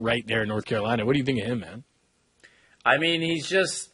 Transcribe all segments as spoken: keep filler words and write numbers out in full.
right there in North Carolina. What do you think of him, man? I mean, he's just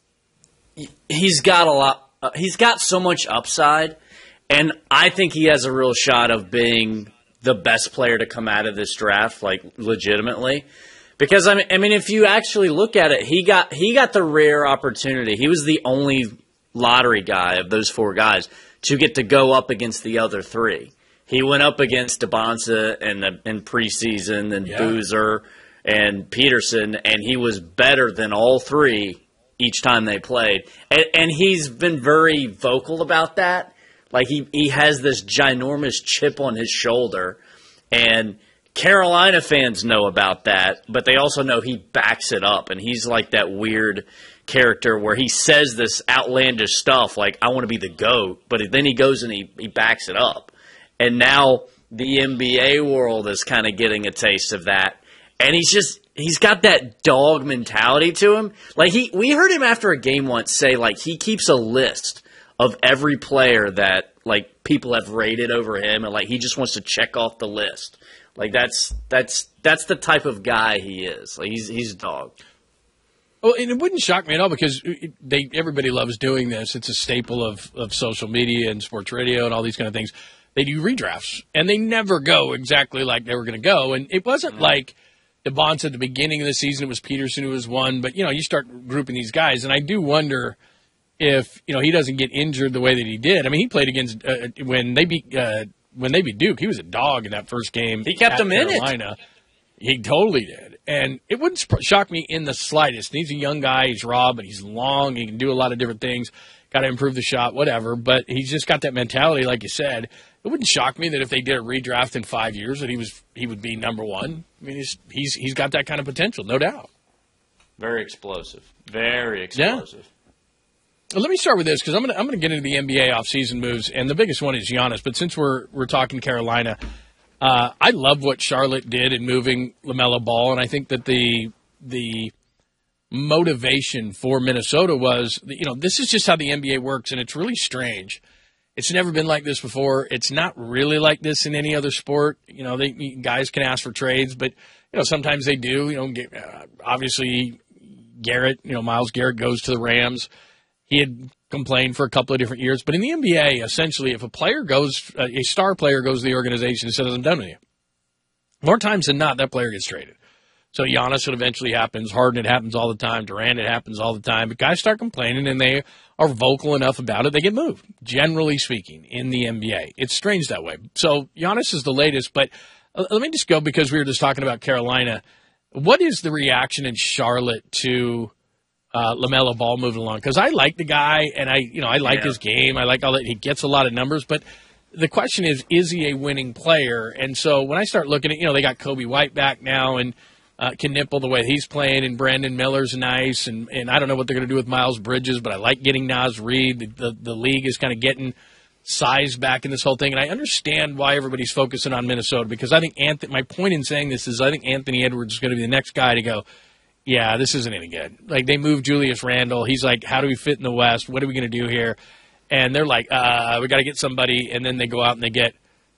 he's got a lot. Uh, he's got so much upside, and I think he has a real shot of being the best player to come out of this draft, like legitimately. Because I mean, I mean, if you actually look at it, he got he got the rare opportunity. He was the only lottery guy of those four guys to get to go up against the other three. He went up against Debonsa in the in preseason and yeah. Boozer and Peterson, and he was better than all three each time they played. And, and he's been very vocal about that. Like, he, he has this ginormous chip on his shoulder, and Carolina fans know about that, but they also know he backs it up, and he's like that weird character where he says this outlandish stuff like, I want to be the GOAT, but then he goes and he, he backs it up. And now the N B A world is kind of getting a taste of that. And he's just, he's got that dog mentality to him. Like, he, we heard him after a game once say, like, he keeps a list of every player that, like, people have rated over him, and, like, he just wants to check off the list. Like, that's that's that's the type of guy he is. Like, he's he's a dog. Well, and it wouldn't shock me at all because they everybody loves doing this. It's a staple of, of social media and sports radio and all these kind of things. They do redrafts, and they never go exactly like they were going to go. And it wasn't mm-hmm. like Debonsa at the beginning of the season. It was Peterson who was one. But, you know, you start grouping these guys, and I do wonder if, you know, he doesn't get injured the way that he did. I mean, he played against uh, – when they beat uh, when they beat Duke, he was a dog in that first game. He kept him in it. He totally did. And it wouldn't shock me in the slightest. He's a young guy. He's raw, but he's long. He can do a lot of different things. Got to improve the shot, whatever. But he's just got that mentality, like you said. It wouldn't shock me that if they did a redraft in five years that he was he would be number one. I mean, he's he's he's got that kind of potential, no doubt. Very explosive. Very explosive. Yeah. Well, let me start with this because I'm going to I'm going to get into the N B A offseason moves, and the biggest one is Giannis. But since we're we're talking Carolina, uh, I love what Charlotte did in moving LaMelo Ball, and I think that the the motivation for Minnesota was, you know, this is just how the N B A works, and it's really strange. It's never been like this before. It's not really like this in any other sport. You know, they guys can ask for trades, but you know sometimes they do. You know, get, uh, obviously Garrett, you know, Myles Garrett goes to the Rams. He had complained for a couple of different years, but in the N B A, essentially, if a player goes, uh, a star player goes to the organization and says, "I'm done with you," more times than not, that player gets traded. So Giannis, it eventually happens. Harden, it happens all the time. Durant, it happens all the time. But guys start complaining, and they are vocal enough about it, they get moved, generally speaking, in the N B A. It's strange that way. So Giannis is the latest, but uh, let me just go because we were just talking about Carolina. What is the reaction in Charlotte to uh, LaMelo Ball moving along? Because I like the guy, and I, you know, I like yeah. his game. I like all that. He gets a lot of numbers, but the question is, is he a winning player? And so when I start looking at, you know, they got Kobe White back now, and Uh, can nipple the way he's playing, and Brandon Miller's nice, and, and I don't know what they're going to do with Miles Bridges, but I like getting Naz Reid. The, the, the league is kind of getting size back in this whole thing, and I understand why everybody's focusing on Minnesota, because I think Anthony, my point in saying this is I think Anthony Edwards is going to be the next guy to go, yeah, this isn't any good. Like, they moved Julius Randle. He's like, how do we fit in the West? What are we going to do here? And they're like, uh, we got to get somebody, and then they go out and they get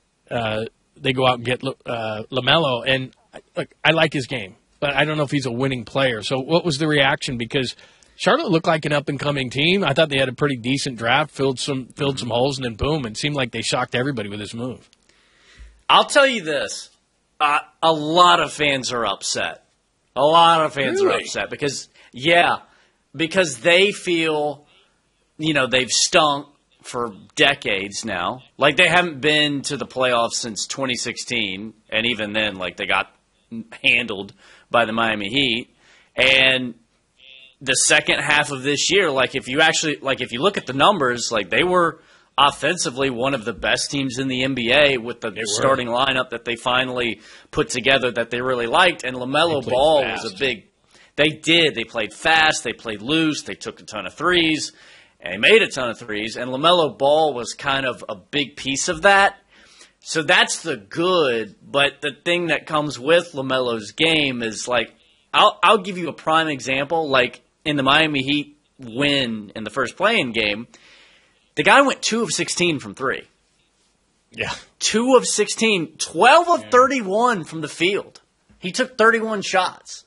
uh, they go out and get uh, LaMelo, and look, I like his game, but I don't know if he's a winning player. So what was the reaction? Because Charlotte looked like an up-and-coming team. I thought they had a pretty decent draft, filled some filled some holes, and then boom, it seemed like they shocked everybody with this move. I'll tell you this. Uh, a lot of fans are upset. A lot of fans really? are upset because, yeah, because they feel, you know, they've stunk for decades now. Like, they haven't been to the playoffs since twenty sixteen, and even then, like, they got handled by the Miami Heat. And the second half of this year, like, if you actually, like, if you look at the numbers, like, they were offensively one of the best teams in the N B A with the starting lineup that they finally put together that they really liked. And LaMelo Ball fast. was a big – they did. They played fast. They played loose. They took a ton of threes. And they made a ton of threes. And LaMelo Ball was kind of a big piece of that. So that's the good. But the thing that comes with LaMelo's game is, like, I'll, I'll give you a prime example. Like, in the Miami Heat win in the first play-in game, the guy went two of sixteen from three. Yeah. two of sixteen. twelve of yeah. thirty-one from the field. He took thirty-one shots.